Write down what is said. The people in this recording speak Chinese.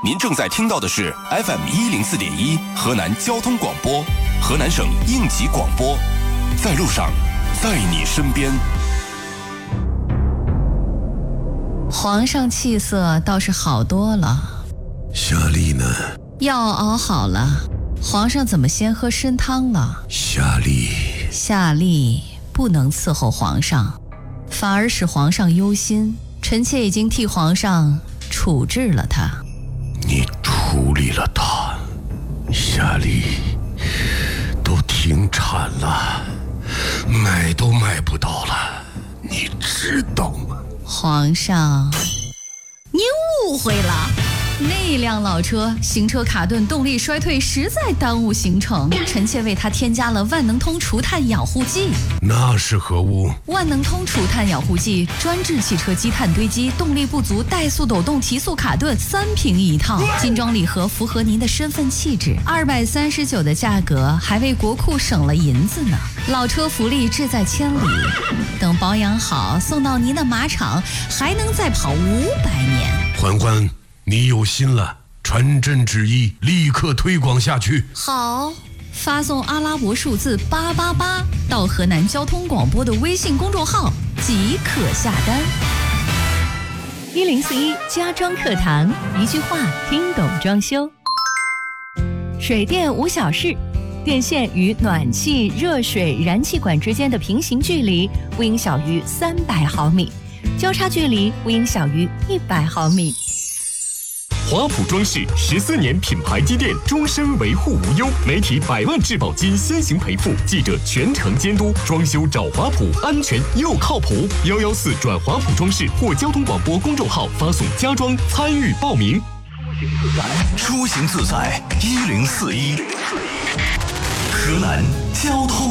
您正在听到的是 FM104.1河南交通广播，河南省应急广播，在路上，在你身边。 皇上气色倒是好多了。 夏丽呢？ 药熬好了，皇上怎么先喝参汤了？ 夏丽不能伺候皇上，反而使皇上忧心。臣妾已经替皇上处置了他。 你处理了他？夏丽都停产了，买都买不到了，你知道吗？ 皇上，您误会了。那辆老车行车卡顿，动力衰退，实在耽误行程。臣妾为他添加了万能通除碳养护剂。 那是何物？ 万能通除碳养护剂专治汽车积碳堆积、动力不足、怠速抖动、提速卡顿，3瓶一套，精装礼盒，符合您的身份气质。239的价格，还为国库省了银子呢。老车福利志在千里，等保养好，送到您的马场，还能再跑500年。 欢欢，你有心了，传朕旨意，立刻推广下去。 好，发送阿拉伯数字888到河南交通广播的微信公众号即可下单。 1041家装课堂，一句话听懂装修。水电无小事，电线与暖气、热水、燃气管之间的平行距离不应小于300毫米，交叉距离不应小于100毫米。 华普装饰14年品牌积淀，终身维护无忧，媒体100万质保金先行赔付，记者全程监督，装修找华普，安全又靠谱。114转华普装饰或交通广播公众号发送家装参与报名。 出行自在，1041，河南交通